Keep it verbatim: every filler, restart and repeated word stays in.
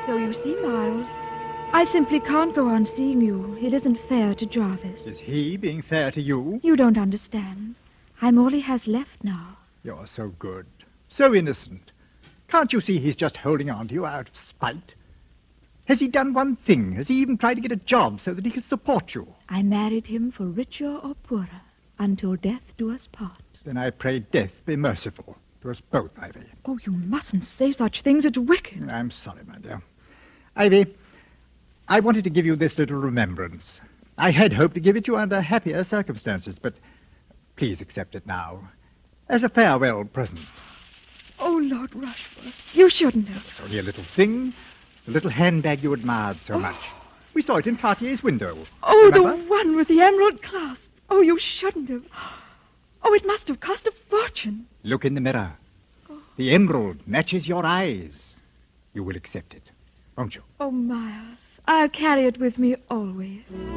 So you see, Miles, I simply can't go on seeing you. It isn't fair to Jarvis. Is he being fair to you? You don't understand. I'm all he has left now. You're so good, so innocent. Can't you see he's just holding on to you out of spite? Has he done one thing? Has he even tried to get a job so that he can support you? I married him for richer or poorer, until death do us part. Then I pray death be merciful to us both, Ivy. Oh, you mustn't say such things. It's wicked. I'm sorry, my dear. Ivy, I wanted to give you this little remembrance. I had hoped to give it you under happier circumstances, but please accept it now as a farewell present. Oh, Lord Rushford, you shouldn't have. It's only a little thing, the little handbag you admired so Oh. much. We saw it in Cartier's window. Oh, Remember? the one with the emerald clasp. Oh, you shouldn't have. Oh, it must have cost a fortune. Look in the mirror. The emerald matches your eyes. You will accept it, won't you? Oh, Miles, I'll carry it with me always.